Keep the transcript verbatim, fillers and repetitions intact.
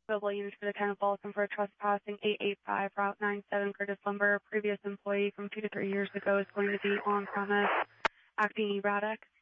Available units for the town of Balkan for trespassing eight eight five Route ninety-seven Curtis Lumber. Previous employee from two to three years ago is going to be on premise acting erratic.